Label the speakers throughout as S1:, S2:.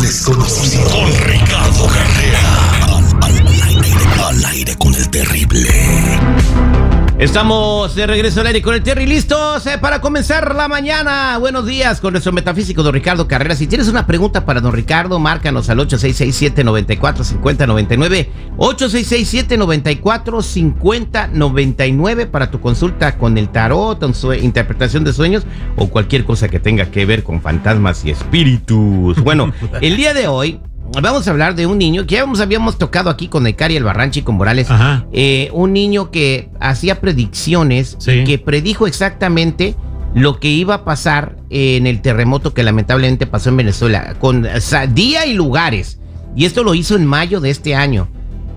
S1: desconocido. Con Ricardo Carrera. Al aire con el terrible.
S2: Estamos de regreso al aire con el Terry, listos para comenzar la mañana. Buenos días con nuestro metafísico don Ricardo Carrera. Si tienes una pregunta para don Ricardo, márcanos al 8667-945099, 8667-945099 para tu consulta con el tarot, con su interpretación de sueños o cualquier cosa que tenga que ver con fantasmas y espíritus. Bueno, el día de hoy vamos a hablar de un niño que ya habíamos tocado aquí con Ecari Albarranchi y con Morales. Un niño que hacía predicciones, sí, y que predijo exactamente lo que iba a pasar en el terremoto que lamentablemente pasó en Venezuela, con día y lugares. Y esto lo hizo en mayo de este año.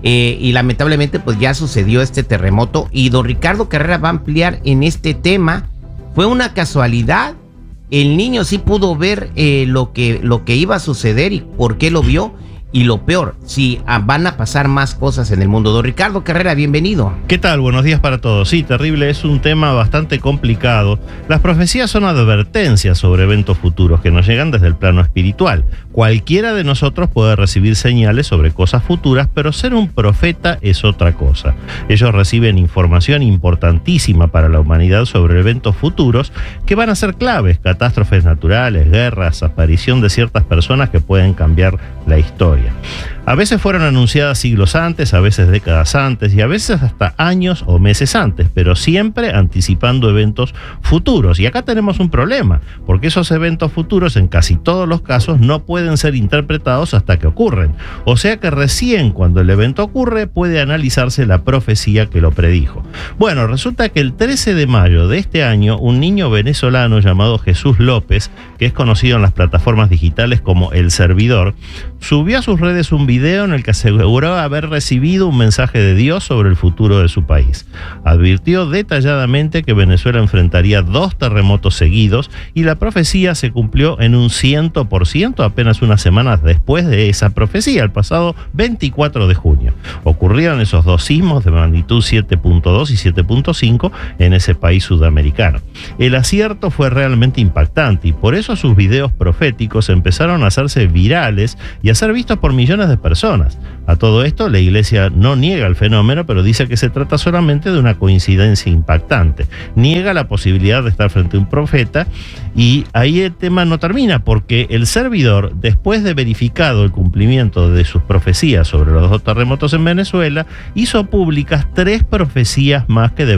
S2: Y lamentablemente pues ya sucedió este terremoto. Y don Ricardo Carrera va a ampliar en este tema. ¿Fue una casualidad? El niño sí pudo ver lo que iba a suceder y por qué lo vio. Y lo peor, si van a pasar más cosas en el mundo. Don Ricardo Carrera, bienvenido.
S3: ¿Qué tal? Buenos días para todos. Sí, terrible, es un tema bastante complicado. Las profecías son advertencias sobre eventos futuros que nos llegan desde el plano espiritual. Cualquiera de nosotros puede recibir señales sobre cosas futuras, pero ser un profeta es otra cosa. Ellos reciben información importantísima para la humanidad sobre eventos futuros que van a ser claves: catástrofes naturales, guerras, aparición de ciertas personas que pueden cambiar la historia. A veces fueron anunciadas siglos antes, a veces décadas antes y a veces hasta años o meses antes, pero siempre anticipando eventos futuros. Y acá tenemos un problema, porque esos eventos futuros en casi todos los casos no pueden ser interpretados hasta que ocurren. O sea que recién cuando el evento ocurre puede analizarse la profecía que lo predijo. Bueno, resulta que el 13 de mayo de este año, un niño venezolano llamado Jesús López, que es conocido en las plataformas digitales como El Servidor, subió a sus redes un video en el que aseguró haber recibido un mensaje de Dios sobre el futuro de su país. Advirtió detalladamente que Venezuela enfrentaría 2 terremotos seguidos y la profecía se cumplió en un 100% apenas unas semanas después de esa profecía, el pasado 24 de junio. Ocurrieron esos 2 sismos de magnitud 7.2 y 7.5 en ese país sudamericano. El acierto fue realmente impactante y por eso sus videos proféticos empezaron a hacerse virales y a ser vistos por millones de personas. A todo esto, la iglesia no niega el fenómeno, pero dice que se trata solamente de una coincidencia impactante. Niega la posibilidad de estar frente a un profeta y ahí el tema no termina, porque El Servidor, después de verificado el cumplimiento de sus profecías sobre los 2 terremotos en Venezuela, hizo públicas 3 profecías más que